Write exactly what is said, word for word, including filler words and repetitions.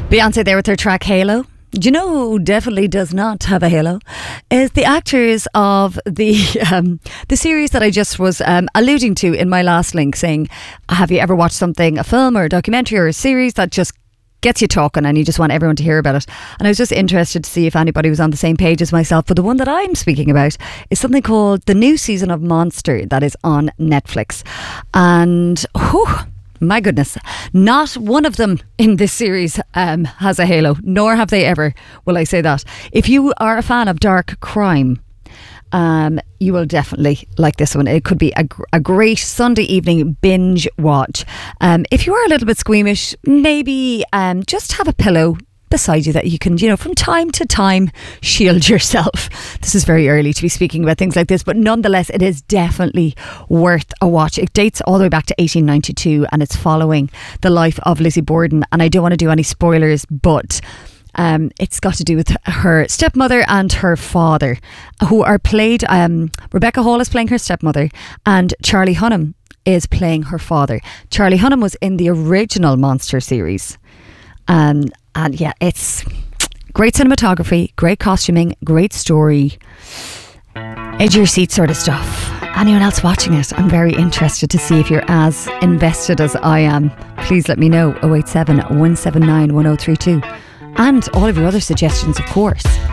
Beyonce there with her track Halo. Do you know who definitely does not have a halo? Is the actors of the um, the series that I just was um, alluding to in my last link, saying, have you ever watched something, a film or a documentary or a series that just gets you talking and you just want everyone to hear about it? And I was just interested to see if anybody was on the same page as myself. But the one that I'm speaking about is something called the new season of Monster that is on Netflix. And whew, my goodness, not one of them in this series um, has a halo, nor have they ever, will I say that. If you are a fan of dark crime, um, you will definitely like this one. It could be a, a great Sunday evening binge watch. Um, if you are a little bit squeamish, maybe um, just have a pillow beside you that you can, you know, from time to time shield yourself. This is very early to be speaking about things like this, but nonetheless it is definitely worth a watch. It dates all the way back to eighteen ninety-two and it's following the life of Lizzie Borden, and I don't want to do any spoilers, but um, it's got to do with her stepmother and her father, who are played, um, Rebecca Hall is playing her stepmother and Charlie Hunnam is playing her father. Charlie Hunnam was in the original Monster series. Um, and yeah, it's great cinematography, great costuming, great story, edge of your seat sort of stuff. Anyone else watching it? I'm very interested to see if you're as invested as I am. Please let me know. oh eight seven, one seven nine, one oh three two. And all of your other suggestions, of course.